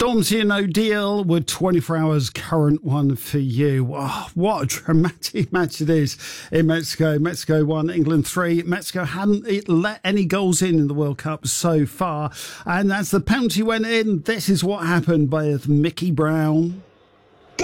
Stormzy and O'Deal with 24 Hours Current One for you. Oh, what a dramatic match it is in Mexico. Mexico won, England 3. Mexico hadn't let any goals in the World Cup so far. And as the penalty went in, this is what happened with Mickey Brown.